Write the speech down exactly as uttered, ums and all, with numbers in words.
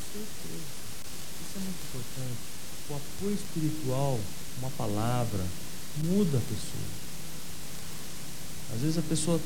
certeza. Isso é muito importante. O apoio espiritual, uma palavra, muda a pessoa. Às vezes a pessoa